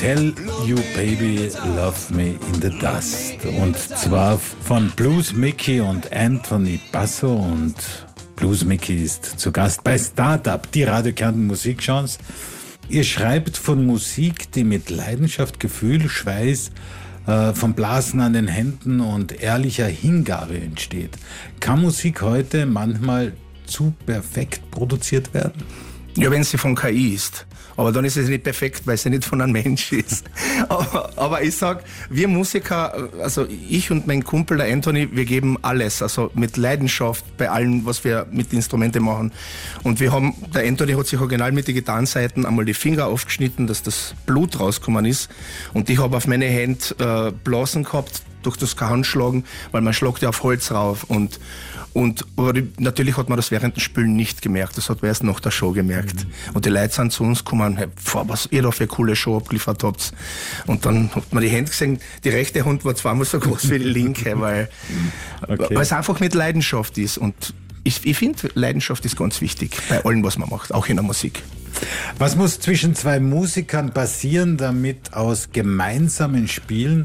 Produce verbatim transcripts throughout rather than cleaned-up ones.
Tell You Baby Love Me in the Dust. Und zwar von Blues Mickey und Anthony Basso. Und Blues Mickey ist zu Gast bei Startup, die Radio Kärnten Musikchance. Ihr schreibt von Musik, die mit Leidenschaft, Gefühl, Schweiß, äh, vom Blasen an den Händen und ehrlicher Hingabe entsteht. Kann Musik heute manchmal zu perfekt produziert werden? Ja, wenn sie von K I ist. Aber dann ist es nicht perfekt, weil sie nicht von einem Mensch ist. aber, aber ich sag, wir Musiker, also ich und mein Kumpel, der Anthony, wir geben alles, also mit Leidenschaft bei allem, was wir mit Instrumenten machen. Und wir haben, der Anthony hat sich original mit den Gitarrenseiten einmal die Finger aufgeschnitten, dass das Blut rausgekommen ist. Und ich habe auf meine Hände äh, Blasen gehabt, durch das Handschlagen, weil man schlagt ja auf Holz rauf. Und, und aber die, natürlich hat man das während dem Spielen nicht gemerkt. Das hat man erst nach der Show gemerkt. Mhm. Und die Leute sind zu uns gekommen, hey, boah, was ihr da für eine coole Show abgeliefert habt. Und dann hat man die Hände gesehen, die rechte Hand war zweimal so groß wie die linke, weil, okay. weil es einfach mit Leidenschaft ist. Und ich, ich finde, Leidenschaft ist ganz wichtig bei allem, was man macht, auch in der Musik. Was muss zwischen zwei Musikern passieren, damit aus gemeinsamen Spielen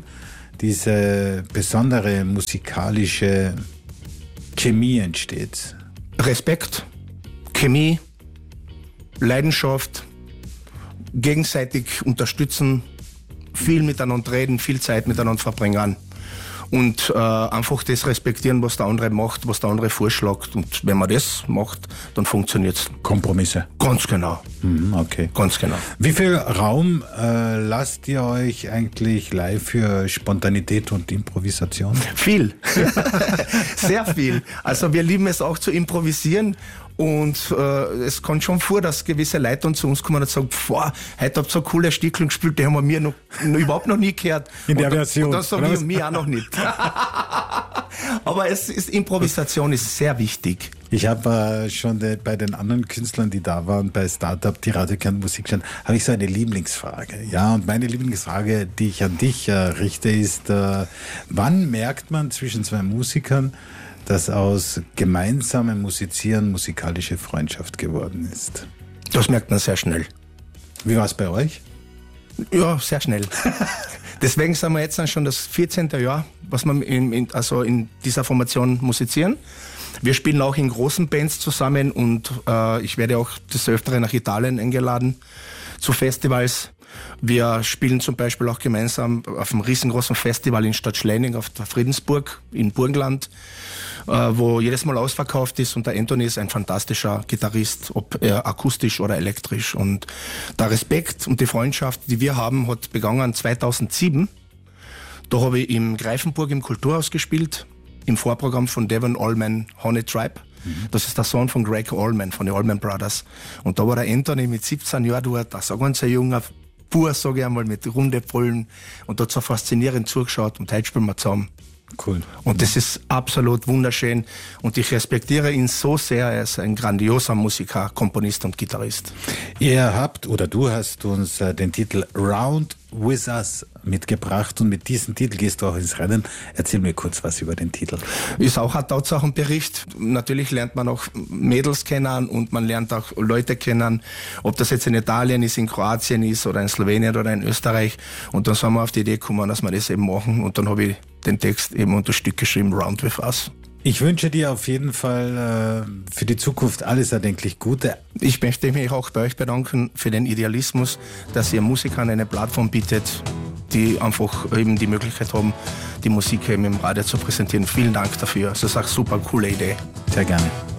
diese besondere musikalische Chemie entsteht? Respekt, Chemie, Leidenschaft, gegenseitig unterstützen, viel miteinander reden, viel Zeit miteinander verbringen und äh, einfach das respektieren, was der andere macht, was der andere vorschlägt. Und wenn man das macht, dann funktioniert's. Kompromisse. Ganz genau. Mhm, okay. Ganz genau. Wie viel Raum äh, lasst ihr euch eigentlich live für Spontanität und Improvisation? Viel. Sehr viel. Also wir lieben es auch zu improvisieren. Und äh, es kommt schon vor, dass gewisse Leute dann zu uns kommen und sagen, boah, heute habt ihr so coole Stückchen gespielt, die haben wir mir noch, noch überhaupt noch nie gehört. In der und, Version. Und das sagen wir mir auch noch nicht. Aber es ist, Improvisation ist sehr wichtig. Ich habe äh, schon de, bei den anderen Künstlern, die da waren, bei Startup, die Radio Kärnten Musikchance, habe ich so eine Lieblingsfrage. Ja, und meine Lieblingsfrage, die ich an dich äh, richte, ist, äh, wann merkt man zwischen zwei Musikern, dass aus gemeinsamem Musizieren musikalische Freundschaft geworden ist? Das merkt man sehr schnell. Wie war es bei euch? Ja, sehr schnell. Deswegen sind wir jetzt schon das vierzehnte Jahr, was wir in, in, also in dieser Formation musizieren. Wir spielen auch in großen Bands zusammen und äh, ich werde auch des Öfteren nach Italien eingeladen zu Festivals. Wir spielen zum Beispiel auch gemeinsam auf einem riesengroßen Festival in Stadt Schleining auf der Friedensburg in Burgenland, äh, wo jedes Mal ausverkauft ist, und der Anthony ist ein fantastischer Gitarrist, ob er akustisch oder elektrisch. Und der Respekt und die Freundschaft, die wir haben, hat begonnen zweitausendsieben. Da habe ich im Greifenburg im Kulturhaus gespielt, im Vorprogramm von Devon Allman Honey Tribe. Mhm. Das ist der Sohn von Greg Allman, von den Allman Brothers. Und da war der Anthony mit siebzehn Jahren dort, das ist ein ganz junger Bur, sage ich einmal, mit runde Brüllen, und dort so faszinierend zugeschaut, und heute spielen wir zusammen. Cool. Und das ist absolut wunderschön, und ich respektiere ihn so sehr. Er ist ein grandioser Musiker, Komponist und Gitarrist. Ihr habt, oder du hast uns äh, den Titel Round With Us mitgebracht, und mit diesem Titel gehst du auch ins Rennen. Erzähl mir kurz was über den Titel. Ist auch ein Tatsachenbericht. Natürlich lernt man auch Mädels kennen und man lernt auch Leute kennen, ob das jetzt in Italien ist, in Kroatien ist oder in Slowenien oder in Österreich. Und dann sind wir auf die Idee gekommen, dass wir das eben machen, und dann habe ich den Text eben unter Stück geschrieben, Round With Us. Ich wünsche dir auf jeden Fall äh, für die Zukunft alles erdenklich Gute. Ich möchte mich auch bei euch bedanken für den Idealismus, dass ihr Musikern eine Plattform bietet, die einfach eben die Möglichkeit haben, die Musik eben im Radio zu präsentieren. Vielen Dank dafür. Das ist eine super coole Idee. Sehr gerne.